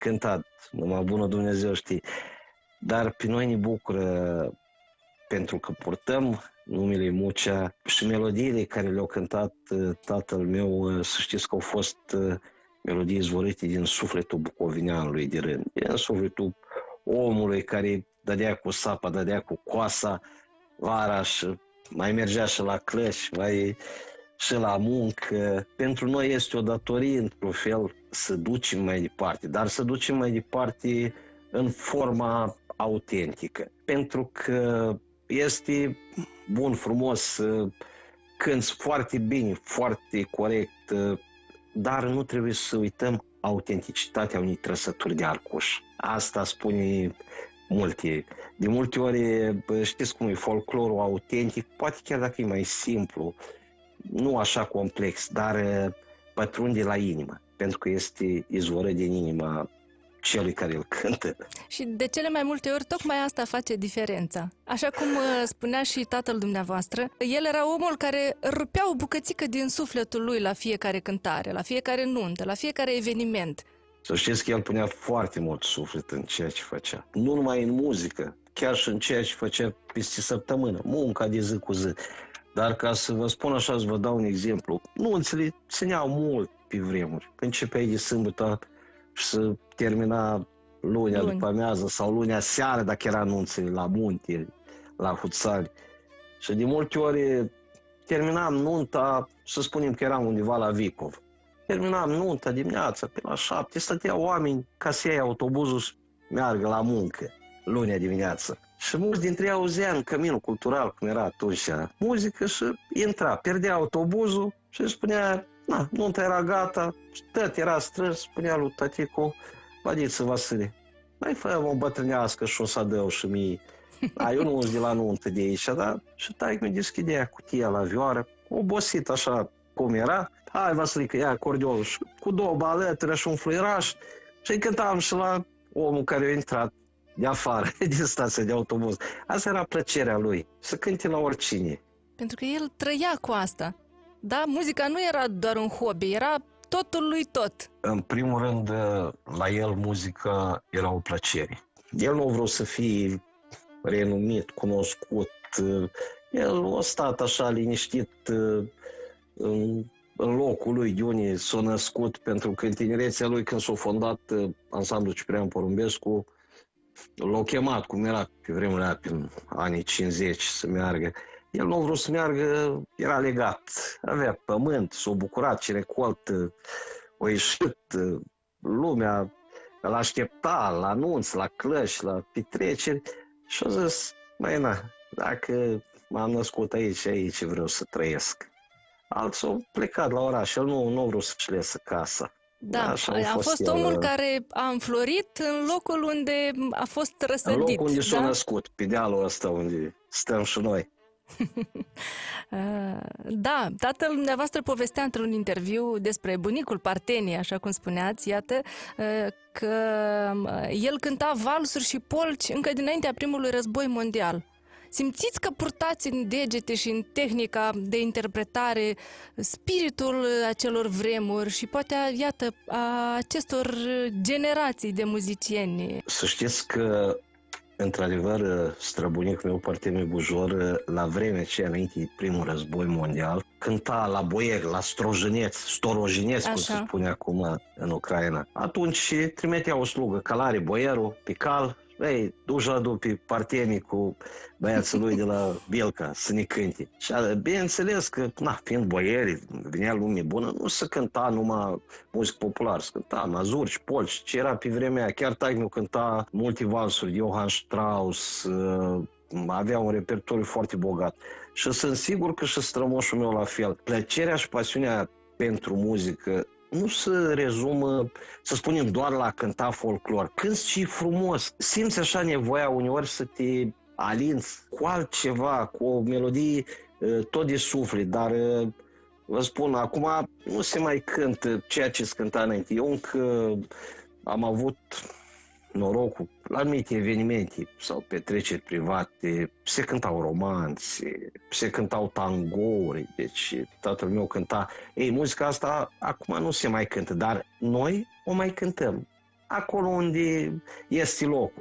cântat, numai bună Dumnezeu știe. Dar pe noi ne bucură pentru că purtăm numele Mucea și melodiile care le-au cântat tatăl meu, să știți că au fost melodii izvorâte din sufletul bucovineanului de rând, din sufletul omului care dădea cu sapa, dădea cu coasa vara și mai mergea și la clăși, mai și la muncă. Pentru noi este o datorie, într-un fel, să ducem mai departe, dar să ducem mai departe în forma autentică. Pentru că este bun, frumos, cânți foarte bine, foarte corect, dar nu trebuie să uităm autenticitatea unei trăsături de arcuș. Asta spune multe. De multe ori, știți cum e folclorul autentic, poate chiar dacă e mai simplu, nu așa complex, dar pătrunde la inimă, pentru că este izvorât din inima celui care îl cântă. Și de cele mai multe ori tocmai asta face diferența. Așa cum spunea și tatăl dumneavoastră, el era omul care rupea o bucățică din sufletul lui la fiecare cântare, la fiecare nuntă, la fiecare eveniment. Să știți că el punea foarte mult suflet în ceea ce făcea. Nu numai în muzică, chiar și în ceea ce făcea peste săptămână, munca de zi cu zi. Dar ca să vă spun așa, să vă dau un exemplu, nunțile țineau mult pe vremuri. Începeai de sâmbătă și să termina lunea după amiază sau lunea seară, dacă era anunțele la munte, la Huțari. Și de multe ori terminam nunta, să spunem că eram undeva la Vicov. Terminam nunta dimineața, pe la 7, stăteau oameni ca să iei autobuzul și meargă la muncă, lunea dimineață. Și mulți dintre ei auzeam în căminul cultural, cum era atunci, muzică și intra, pierdea autobuzul și spunea, na, nunta era gata, tot era strâns, spunea lui tăticu, Bădiță Vasile, mai fă o bătrânească și o să dău și mie. Eu nu sunt de la nuntă de aici, dar și taică mi deschidea cutia la vioară, obosit așa cum era. Hai, Vasilică, ia acordeonul și cu două baletele și un fluieraș și cântam și la omul care a intrat de afară, din stația de autobuz. Asta era plăcerea lui, să cânte la oricine. Pentru că el trăia cu asta. Da, muzica nu era doar un hobby, era totul lui tot. În primul rând, la el muzica era o plăcere. El nu a vrut să fie renumit, cunoscut. El a stat așa liniștit în locul lui de unde s-a născut, pentru că în tinerețea lui, când s-a fondat ansamblul Ciprian Porumbescu, l-au chemat, cum era pe vremea aia, prin anii 50, să meargă. El nu a vrut să meargă, era legat, avea pământ, s-a bucurat ce recoltă, a ieșit, lumea îl aștepta la anunț, la clăși, la petreceri și a zis, măi, na, dacă m-am născut aici vreau să trăiesc. Alții au plecat la oraș, el nu a vrut să-și lăsă casa. Da, a fost omul care a înflorit în locul unde a fost răsădit. În locul unde s-a născut, pe dealul ăsta unde stăm și noi. Da, tatăl dumneavoastră povestea într-un interviu despre bunicul Partenie, așa cum spuneați, iată, că el cânta valsuri și polci încă dinaintea primului război mondial. Simțiți că purtați în degete și în tehnica de interpretare spiritul acelor vremuri și poate, iată, a acestor generații de muzicieni? Să știți că, într-adevăr, străbunicul meu, Partenie Bujor, la vremea aceea, înainte de primul război mondial, cânta la boieri, la storojineți, cum se spune acum în Ucraina. Atunci trimitea o slugă, călare, boierul, pe cal, ei, duși-l după Partenie cu băiații lui de la Bielca să ne cânte. Și bineînțeles că, fiind boieri, venea lume bună, nu se cânta numai muzică populară, se cânta mazurci, polci, ce era pe vremea aia. Chiar taică-miu cânta multe valsuri de Johann Strauss, avea un repertoriu foarte bogat. Și sunt sigur că și strămoșul meu la fel. Plăcerea și pasiunea pentru muzică nu se rezumă, să spunem, doar la a cânta folclor. Cânti și frumos. Simți așa nevoia uneori să te alinți cu altceva, cu o melodie tot de suflet, dar vă spun, acum nu se mai cântă ceea ce se cânta înainte. Eu încă am avut norocul la anumite evenimente sau petreceri private, se cântau romanțe, se cântau tangouri, deci tatăl meu cânta. Ei, muzica asta acum nu se mai cântă, dar noi o mai cântăm. acolo unde este locul.